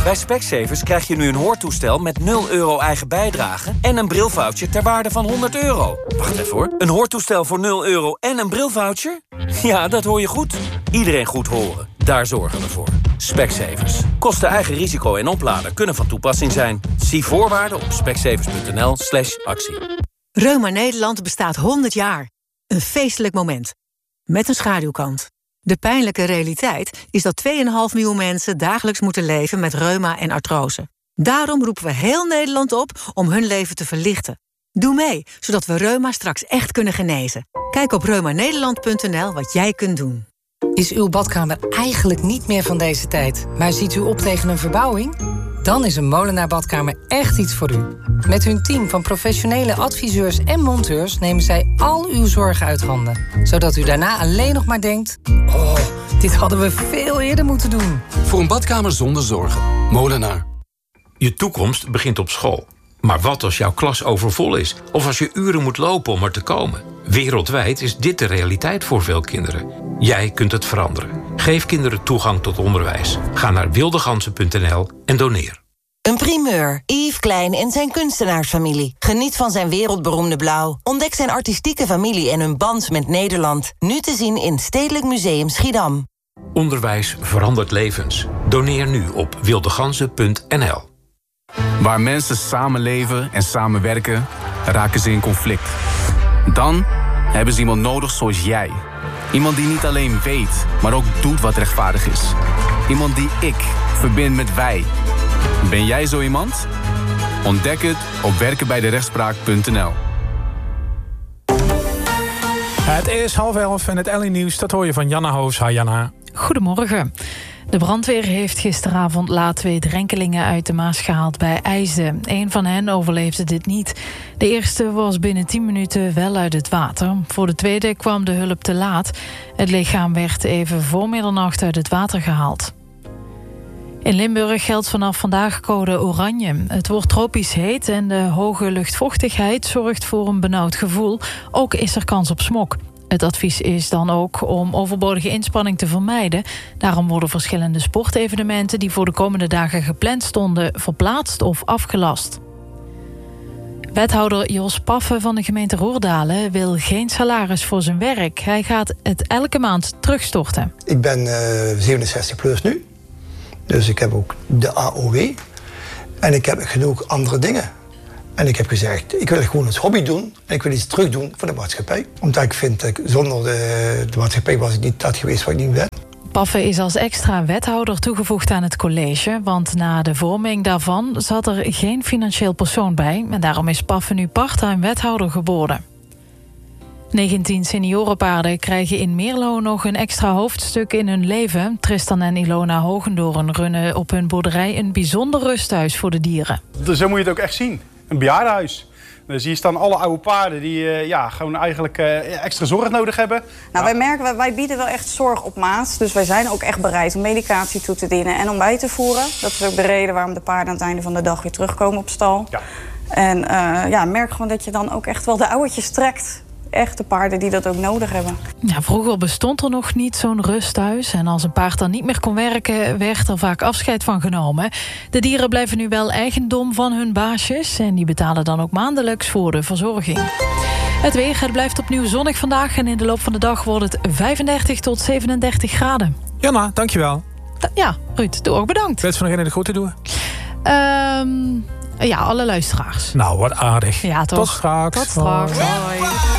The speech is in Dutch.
Bij Specsavers krijg je nu een hoortoestel met 0 euro eigen bijdrage... en een brilvoucher ter waarde van €100. Wacht even hoor. Een hoortoestel voor 0 euro en een brilvoucher? Ja, dat hoor je goed. Iedereen goed horen. Daar zorgen we voor. Specsavers. Kosten eigen risico en oplader kunnen van toepassing zijn. Zie voorwaarden op specsavers.nl/actie. Reuma Nederland bestaat 100 jaar. Een feestelijk moment. Met een schaduwkant. De pijnlijke realiteit is dat 2,5 miljoen mensen dagelijks moeten leven met reuma en artrose. Daarom roepen we heel Nederland op om hun leven te verlichten. Doe mee, zodat we reuma straks echt kunnen genezen. Kijk op reumanederland.nl wat jij kunt doen. Is uw badkamer eigenlijk niet meer van deze tijd, maar ziet u op tegen een verbouwing? Dan is een Molenaar Badkamer echt iets voor u. Met hun team van professionele adviseurs en monteurs nemen zij al uw zorgen uit handen. Zodat u daarna alleen nog maar denkt: oh, dit hadden we veel eerder moeten doen. Voor een badkamer zonder zorgen. Molenaar. Je toekomst begint op school. Maar wat als jouw klas overvol is? Of als je uren moet lopen om er te komen? Wereldwijd is dit de realiteit voor veel kinderen. Jij kunt het veranderen. Geef kinderen toegang tot onderwijs. Ga naar wildegansen.nl en doneer. Een primeur. Yves Klein en zijn kunstenaarsfamilie. Geniet van zijn wereldberoemde blauw. Ontdek zijn artistieke familie en hun band met Nederland. Nu te zien in Stedelijk Museum Schiedam. Onderwijs verandert levens. Doneer nu op wildegansen.nl. Waar mensen samenleven en samenwerken, raken ze in conflict. Dan hebben ze iemand nodig zoals jij. Iemand die niet alleen weet, maar ook doet wat rechtvaardig is. Iemand die ik verbind met wij. Ben jij zo iemand? Ontdek het op werkenbijderechtspraak.nl. Het is 10:30 en het LA Nieuws, dat hoor je van Janna Hoos. Hi Janna. Goedemorgen. De brandweer heeft gisteravond laat 2 drenkelingen uit de Maas gehaald bij IJsden. 1 van hen overleefde dit niet. De eerste was binnen 10 minuten wel uit het water. Voor de tweede kwam de hulp te laat. Het lichaam werd even voor middernacht uit het water gehaald. In Limburg geldt vanaf vandaag code oranje. Het wordt tropisch heet en de hoge luchtvochtigheid zorgt voor een benauwd gevoel. Ook is er kans op smog. Het advies is dan ook om overbodige inspanning te vermijden. Daarom worden verschillende sportevenementen die voor de komende dagen gepland stonden verplaatst of afgelast. Wethouder Jos Paffe van de gemeente Roerdalen wil geen salaris voor zijn werk. Hij gaat het elke maand terugstorten. Ik ben 67 plus nu. Dus ik heb ook de AOW. En ik heb genoeg andere dingen. En ik heb gezegd, ik wil het gewoon als hobby doen. En ik wil iets terugdoen voor de maatschappij. Omdat ik vind, dat zonder de maatschappij was ik niet dat geweest wat ik nu ben. Paffe is als extra wethouder toegevoegd aan het college. Want na de vorming daarvan zat er geen financieel persoon bij. En daarom is Paffe nu part-time wethouder geworden. 19 seniorenpaarden krijgen in Meerlo nog een extra hoofdstuk in hun leven. Tristan en Ilona Hogendoorn runnen op hun boerderij een bijzonder rusthuis voor de dieren. Dus zo moet je het ook echt zien. Een bejaardenhuis. Dus hier staan alle oude paarden die gewoon eigenlijk extra zorg nodig hebben. Nou, wij merken, wij bieden wel echt zorg op maat. Dus wij zijn ook echt bereid om medicatie toe te dienen en om bij te voeren. Dat is ook de reden waarom de paarden aan het einde van de dag weer terugkomen op stal. Ja. En merk gewoon dat je dan ook echt wel de ouwetjes trekt. Echt de paarden die dat ook nodig hebben. Ja, vroeger bestond er nog niet zo'n rusthuis. En als een paard dan niet meer kon werken, werd er vaak afscheid van genomen. De dieren blijven nu wel eigendom van hun baasjes. En die betalen dan ook maandelijks voor de verzorging. Het weer, het blijft opnieuw zonnig vandaag. En in de loop van de dag wordt het 35 tot 37 graden. Janna, dankjewel. Ja, Ruud, doe ook bedankt. Wens van nog een groeten doen? Ja, alle luisteraars. Nou, wat aardig. Ja, toch? Tot straks. Tot straks. Hoi.